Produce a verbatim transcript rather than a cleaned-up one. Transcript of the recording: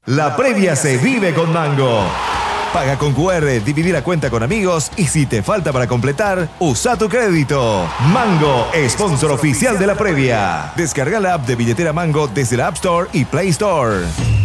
La previa se vive con Mango. Paga con cu erre, dividir la cuenta con amigos y si te falta para completar, usa tu crédito. Mango, sponsor oficial de la previa. Descarga la app de billetera Mango desde la App Store y Play Store.